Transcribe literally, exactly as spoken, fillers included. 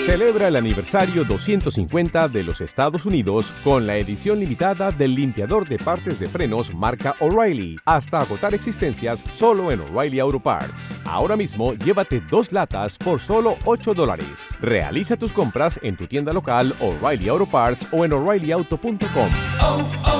Celebra el aniversario doscientos cincuenta de los Estados Unidos con la edición limitada del limpiador de partes de frenos marca O'Reilly, hasta agotar existencias solo en O'Reilly Auto Parts. Ahora mismo llévate dos latas por solo ocho dólares. Realiza tus compras en tu tienda local O'Reilly Auto Parts o en O'Reilly Auto punto com. Oh,